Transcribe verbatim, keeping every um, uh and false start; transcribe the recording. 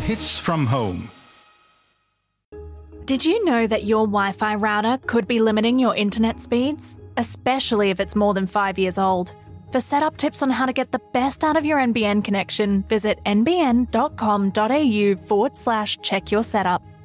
Hits from home. Did you know that your Wi-Fi router could be limiting your internet speeds? Especially if it's more than five years old. For setup tips on how to get the best out of your N B N connection, visit nbn.com.au forward slash check your setup.